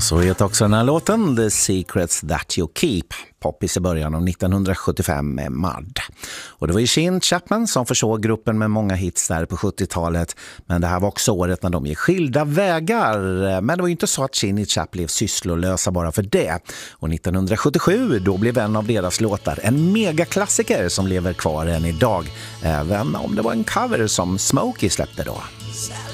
Så heter också den här låten The Secrets That You Keep, poppis i början av 1975 med Mud. Och det var ju Gene Chapman som försåg gruppen med många hits där på 70-talet, men det här var också året när de gick skilda vägar. Men det var ju inte så att Gene Chapman blev sysslolösa bara för det. Och 1977 då blev en av deras låtar en megaklassiker som lever kvar än idag, även om det var en cover som Smokey släppte då.